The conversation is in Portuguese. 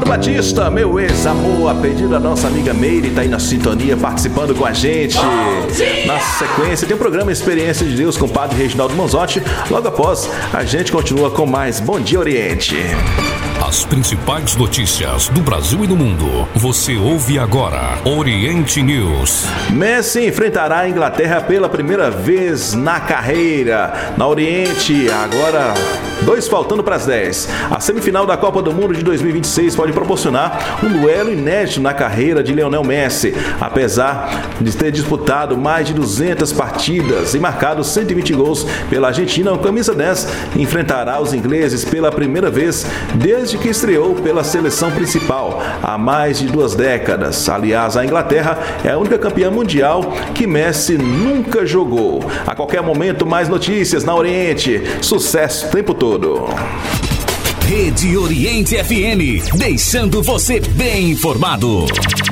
Leonardo Batista, meu ex-amor, a pedido da nossa amiga Meire, tá aí na sintonia, participando com a gente. Na sequência, tem o programa Experiência de Deus com o Padre Reginaldo Manzotti. Logo após, a gente continua com mais Bom Dia Oriente. As principais notícias do Brasil e do mundo. Você ouve agora Oriente News. Messi enfrentará a Inglaterra pela primeira vez na carreira. Na Oriente, agora 2 faltando para as 10. A semifinal da Copa do Mundo de 2026 pode proporcionar um duelo inédito na carreira de Lionel Messi. Apesar de ter disputado mais de 200 partidas e marcado 120 gols pela Argentina, o camisa 10 enfrentará os ingleses pela primeira vez desde que estreou pela seleção principal há mais de 2 décadas. Aliás, a Inglaterra é a única campeã mundial que Messi nunca jogou. A qualquer momento, mais notícias na Oriente. Sucesso o tempo todo. Rede Oriente FM, deixando você bem informado.